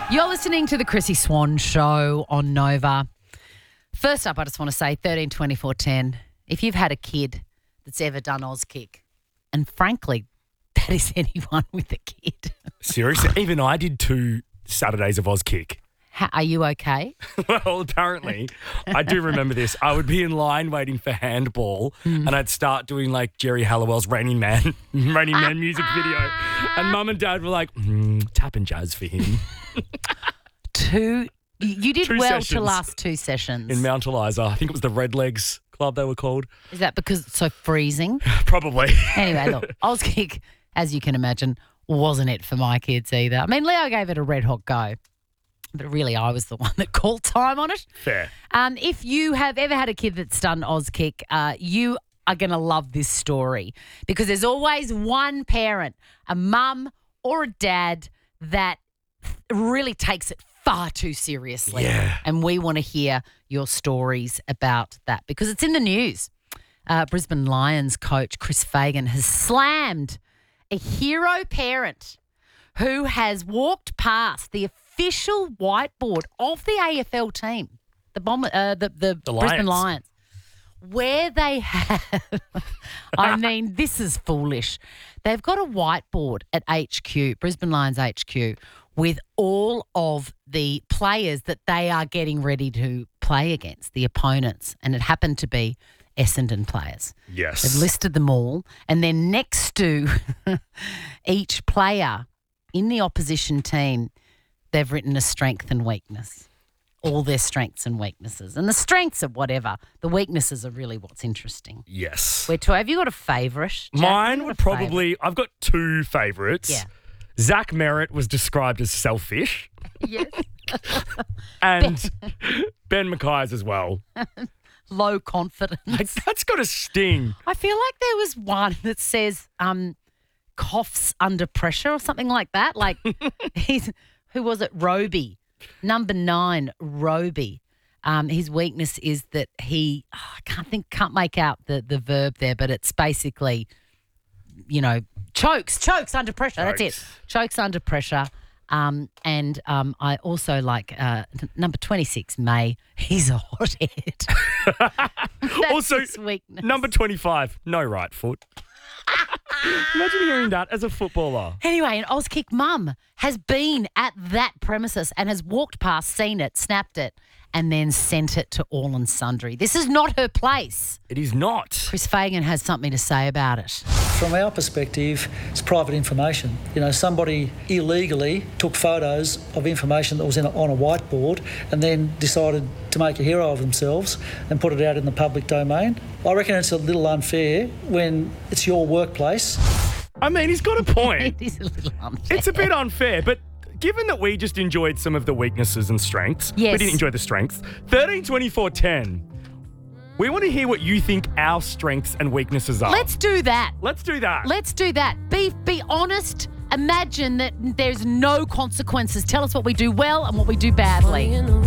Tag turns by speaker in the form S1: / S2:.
S1: You're listening to the Chrissy Swan Show on Nova. First up, I just want to say 13 24 10. If you've had a kid that's ever done Auskick, and frankly, that is anyone with a kid.
S2: Seriously? Even I did 2 Saturdays of Auskick.
S1: Are you okay?
S2: Well, apparently, I do remember this. I would be in line waiting for handball and I'd start doing like Jerry Halliwell's Raining Man music video. And Mum and Dad were like, tap and jazz for him.
S1: You did
S2: 2
S1: well
S2: sessions
S1: to last 2 sessions.
S2: In Mount Eliza. I think it was the Redlegs Club they were called.
S1: Is that because it's so freezing?
S2: Probably.
S1: Anyway, look, Auskick, as you can imagine, wasn't it for my kids either. I mean, Leo gave it a red hot go. But really, I was the one that called time on it.
S2: Fair.
S1: If you have ever had a kid that's done Auskick, you are going to love this story because there's always one parent, a mum or a dad, that really takes it far too seriously.
S2: Yeah.
S1: And we want to hear your stories about that because it's in the news. Brisbane Lions coach Chris Fagan has slammed a hero parent who has walked past the official whiteboard of the AFL team, the Brisbane Lions, where they have, I mean, this is foolish. They've got a whiteboard at HQ, Brisbane Lions HQ, with all of the players that they are getting ready to play against, the opponents, and it happened to be Essendon players.
S2: Yes.
S1: They've listed them all, and then next to each player in the opposition team, they've written a strength and weakness, all their strengths and weaknesses. And the strengths are whatever. The weaknesses are really what's interesting.
S2: Yes.
S1: Have you got a favourite? Jack?
S2: Mine would probably, I've got 2 favourites.
S1: Yeah.
S2: Zach Merritt was described as selfish.
S1: Yes.
S2: And Ben Mackay's as well.
S1: Low confidence.
S2: That's got a sting.
S1: I feel like there was one that says coughs under pressure or something like that. Like who was it? Roby. Number 9, Roby. His weakness is that he, can't make out the verb there, but it's basically, chokes under pressure. That's it. Chokes under pressure. And I also like number 26, May. He's a hothead.
S2: Also,
S1: his weakness.
S2: number 25, no right foot. Imagine hearing that as a footballer.
S1: Anyway, an Auskick mum has been at that premises and has walked past, seen it, snapped it, and then sent it to all and sundry. This is not her place.
S2: It is not.
S1: Chris Fagan has something to say about it.
S3: From our perspective, it's private information. Somebody illegally took photos of information that was on a whiteboard and then decided to make a hero of themselves and put it out in the public domain. I reckon it's a little unfair when it's your workplace.
S2: I mean, he's got a point.
S1: It is a little unfair.
S2: It's a bit unfair, but given that we just enjoyed some of the weaknesses and strengths,
S1: yes.
S2: We didn't enjoy the strengths. 13 24 10. We want to hear what you think our strengths and weaknesses are.
S1: Let's do that.
S2: Let's do that.
S1: Let's do that. Be honest. Imagine that there's no consequences. Tell us what we do well and what we do badly.